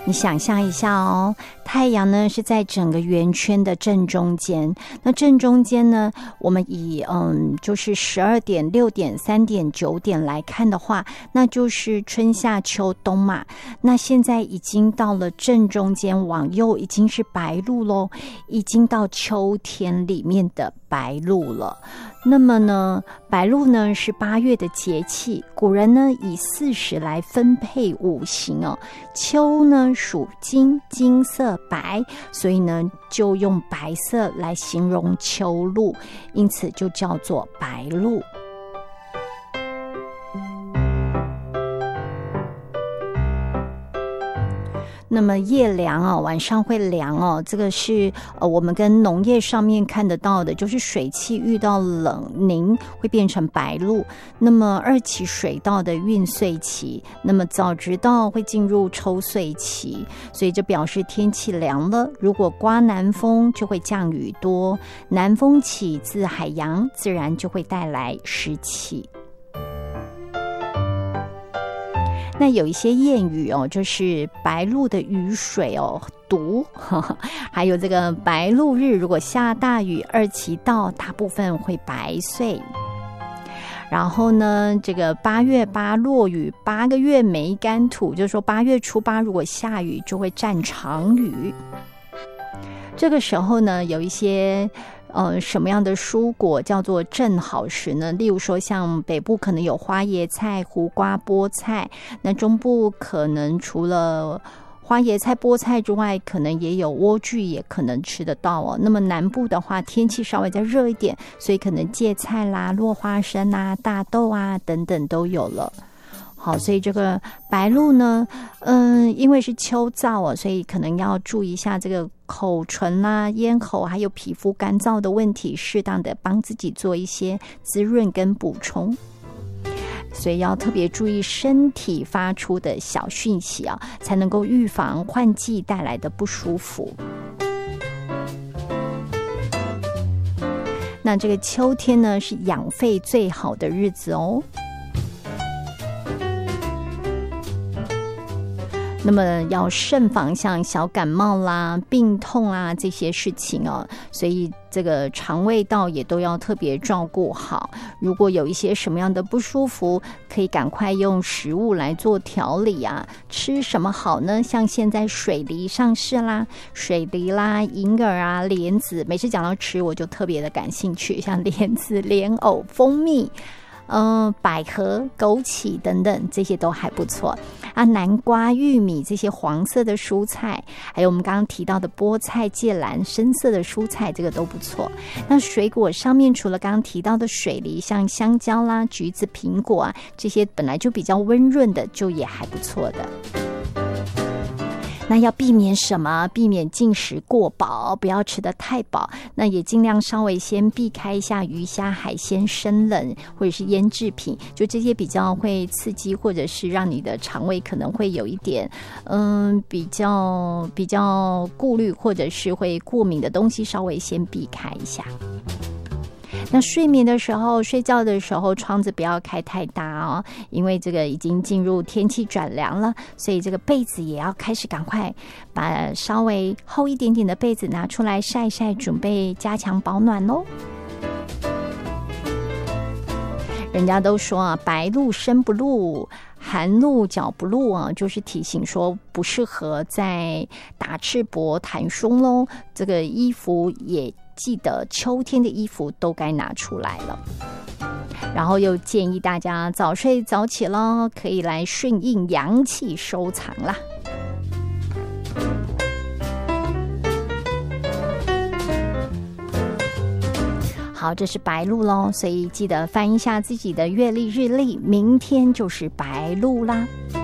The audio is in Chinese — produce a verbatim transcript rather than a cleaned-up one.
你想象一下哦，太阳呢是在整个圆圈的正中间，那正中间呢，我们以嗯就是十二点、六点、三点、九点来看的话，那就是春夏秋冬嘛。那现在已经到了正中间，往右已经是白露咯，已经到秋天里面的白露了。那么呢，白露呢是八月的节气，古人呢以四时来分配五行哦。秋呢属金，金色白，所以呢就用白色来形容秋露，因此就叫做白露。那么夜凉哦，晚上会凉哦，这个是呃我们跟农业上面看得到的，就是水汽遇到冷凝会变成白露。那么二期水稻的运穗期，那么早知道会进入抽穗期，所以这表示天气凉了。如果刮南风，就会降雨多，南风起自海洋，自然就会带来湿气。那有一些谚语哦，就是白露的雨水哦毒，呵呵，还有这个白露日如果下大雨，二期稻大部分会白穗。然后呢，这个八月八落雨，八个月没干土，就是说八月初八如果下雨，就会占长雨。这个时候呢，有一些呃，什么样的蔬果叫做正好时呢？例如说像北部可能有花椰菜、胡瓜、菠菜，那中部可能除了花椰菜、菠菜之外，可能也有莴苣，也可能吃得到哦。那么南部的话，天气稍微再热一点，所以可能芥菜啦、落花生啊、大豆啊等等都有了。好，所以这个白露呢，嗯，因为是秋燥哦，所以可能要注意一下这个口唇啦、咽喉还有皮肤干燥的问题，适当的帮自己做一些滋润跟补充。所以要特别注意身体发出的小讯息啊，才能够预防换季带来的不舒服。那这个秋天呢，是养肺最好的日子哦。那么要慎防像小感冒啦、病痛啊这些事情哦，所以这个肠胃道也都要特别照顾好。如果有一些什么样的不舒服，可以赶快用食物来做调理啊。吃什么好呢？像现在水梨上市啦，水梨啦、银耳啊、莲子，每次讲到吃我就特别的感兴趣，像莲子、莲藕、蜂蜜。嗯，百合、枸杞等等，这些都还不错啊。南瓜、玉米这些黄色的蔬菜，还有我们刚刚提到的菠菜、芥蓝，深色的蔬菜，这个都不错。那水果上面，除了刚刚提到的水梨，像香蕉啦、橘子、苹果啊，这些本来就比较温润的，就也还不错的。那要避免什么？避免进食过饱，不要吃得太饱。那也尽量稍微先避开一下鱼虾海鲜生冷或者是腌制品，就这些比较会刺激或者是让你的肠胃可能会有一点嗯比较比较顾虑或者是会过敏的东西，稍微先避开一下。那睡眠的时候，睡觉的时候，窗子不要开太大哦，因为这个已经进入天气转凉了，所以这个被子也要开始赶快把稍微厚一点点的被子拿出来晒晒，准备加强保暖咯。人家都说啊，白露身不露，寒露脚不露啊，就是提醒说不适合在打赤膊袒胸咯。这个衣服也记得秋天的衣服都该拿出来了。然后又建议大家早睡早起咯，可以来顺应阳气收藏啦。好，这是白露咯，所以记得翻一下自己的月历日历，明天就是白露啦。